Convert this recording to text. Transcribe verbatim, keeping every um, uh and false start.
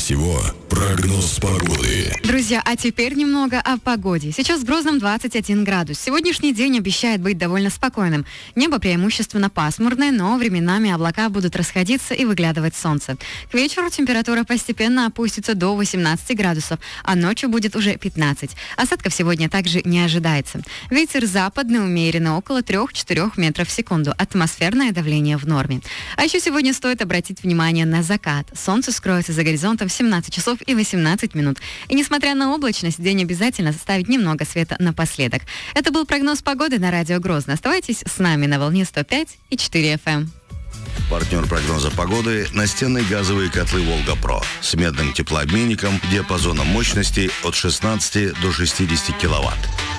всего прогноз погоды. Друзья, а теперь немного о погоде. Сейчас в Грозном двадцать один градус. Сегодняшний день обещает быть довольно спокойным. Небо преимущественно пасмурное, но временами облака будут расходиться и выглядывать солнце. К вечеру температура постепенно опустится до восемнадцати градусов, а ночью будет уже пятнадцать. Осадков сегодня также не ожидается. Ветер западный умеренный, около трёх-четырёх метров в секунду. Атмосферное давление в норме. А еще сегодня стоит обратить внимание на закат. Солнце скроется за горизонтом в семнадцать часов и восемнадцать минут. И несмотря на облачность, день обязательно составит немного света напоследок. Это был прогноз погоды на радио Грозно. Оставайтесь с нами на волне сто пять и четыре эф эм. Партнер прогноза погоды – настенные газовые котлы «Волга-Про» с медным теплообменником диапазоном мощности от шестнадцати до шестидесяти киловатт.